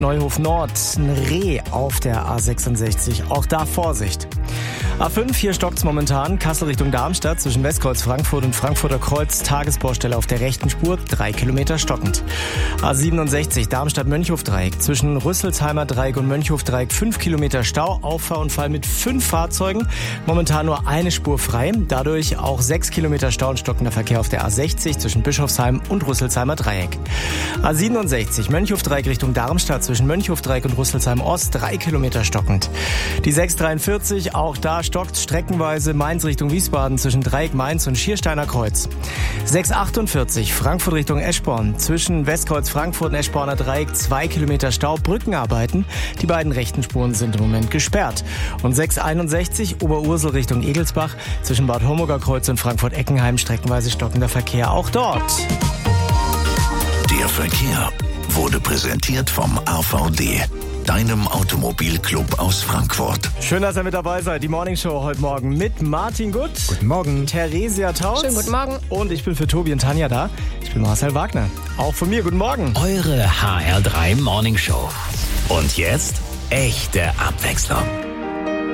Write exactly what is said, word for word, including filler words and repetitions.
Neuhof Nord, ein Reh auf der A sechsundsechzig, auch da Vorsicht. A fünf, hier stockt's momentan, Kassel Richtung Darmstadt, zwischen Westkreuz Frankfurt und Frankfurter Kreuz, Tagesbaustelle auf der rechten Spur, drei Kilometer stockend. A siebenundsechzig, Darmstadt-Mönchhof-Dreieck, zwischen Rüsselsheimer Dreieck und Mönchhof-Dreieck, fünf Kilometer Stau, Auffahrunfall mit fünf Fahrzeugen, momentan nur eine Spur frei, dadurch auch sechs Kilometer Stau und stockender Verkehr auf der A sechzig zwischen Bischofsheim und Rüsselsheimer Dreieck. A siebenundsechzig, Mönchhof-Dreieck Richtung Darmstadt, zwischen Mönchhof-Dreieck und Rüsselsheim Ost, drei Kilometer stockend. Die sechs dreiundvierzig, auch da stockt streckenweise Mainz Richtung Wiesbaden zwischen Dreieck Mainz und Schiersteiner Kreuz. sechs achtundvierzig, Frankfurt Richtung Eschborn, zwischen Westkreuz Frankfurt und Eschborner Dreieck, zwei Kilometer Stau, Brückenarbeiten. Die beiden rechten Spuren sind im Moment gesperrt. Und sechs einundsechzig, Oberursel Richtung Egelsbach, zwischen Bad Homburger Kreuz und Frankfurt-Eckenheim, streckenweise stockender Verkehr auch dort. Der Verkehr wurde präsentiert vom A V D, deinem Automobilclub aus Frankfurt. Schön, dass ihr mit dabei seid. Die Morningshow heute Morgen mit Martin Gutt. Guten Morgen. Theresia Tautz. Schönen guten Morgen. Und ich bin für Tobi und Tanja da. Ich bin Marcel Wagner. Auch von mir, guten Morgen. Eure H R drei Morningshow. Und jetzt echte Abwechslung.